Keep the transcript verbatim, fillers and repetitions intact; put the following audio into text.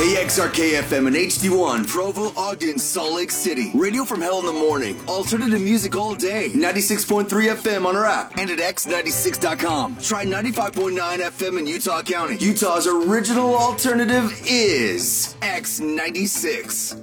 K X R K F M and H D one, Provo, Ogden, Salt Lake City. Radio from hell in the morning. Alternative music all day. ninety-six point three F M on our app and at x ninety-six dot com. Try ninety-five point nine F M in Utah County. Utah's original alternative is X ninety-six.